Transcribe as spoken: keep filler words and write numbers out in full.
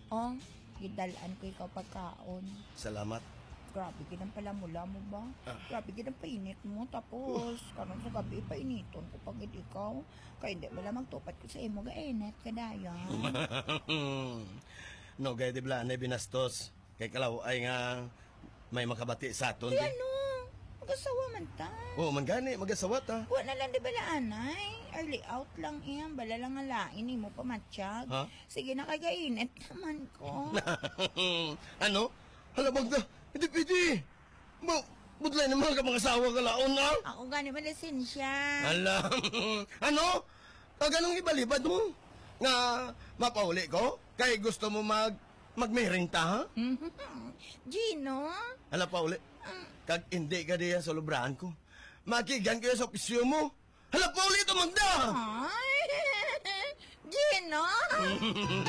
Oh, gidalaan ko ikaw pagkaon. Salamat. Grabe, ginang pala mula mo ba? Ah. Grabe, ginang painit mo. Tapos, karon sa gabi, painiton ko pag ikaw. Kaya hindi wala magtupat ko sa imo, gainit, kadaya. No, gaya di bla, na binastos. Kay kalaw ay nga may makabati sa aton. Di ano, mag-asawa man ta. Oo, man gani, mag-asawa ta. Huwag na lang di bala, anay. Early out lang iyan, bala lang ang lain, mo pa matsyag. Ha? Sige na, kagainit naman ko. Ano? Halabag na, hindi pwede. Ba, budlay naman ka mga asawa ka laon na. Ako gani ba lisensya? Alam. Ano? Pag anong ibalibad mo? Nga mapauli ko? Kay gusto mo mag magmering ta, ha? Gino? Hala pa uli. Kag hindi ka diyan sa lubraan ko. Makigan kayo sa opisyo mo. Hala pa uli ito magda! Ay, Gino?